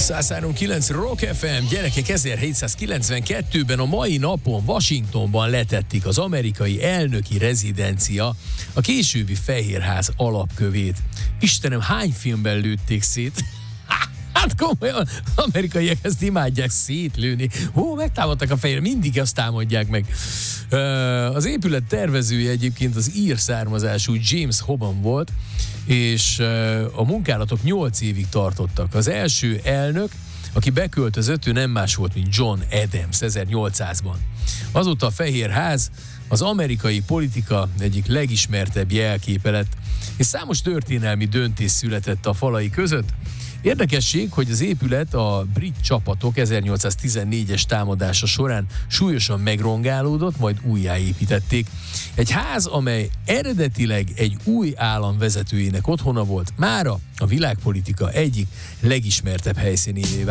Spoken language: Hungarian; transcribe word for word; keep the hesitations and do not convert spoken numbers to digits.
száz három kilenc Rock ef em, gyerekek, ezerhétszázkilencvenkettőben a mai napon Washingtonban letették az amerikai elnöki rezidencia a későbbi Fehérház alapkövét. Istenem, hány filmben lőtték szét? Hát komolyan, amerikaiak ezt imádják szétlőni. Hú, megtámadtak a fejre, mindig azt támadják meg. Az épület tervezője egyébként az ír származású James Hoban volt, és a munkálatok nyolc évig tartottak. Az első elnök, aki beköltözött, ő nem más volt, mint John Adams ezernyolcszázban. Azóta a Fehérház az amerikai politika egyik legismertebb jelképe lett, és számos történelmi döntés született a falai között. Érdekesség, hogy az épület a brit csapatok ezernyolcszáztizennégyes támadása során súlyosan megrongálódott, majd újjáépítették. Egy ház, amely eredetileg egy új állam vezetőjének otthona volt, mára a világpolitika egyik legismertebb helyszínévé vált.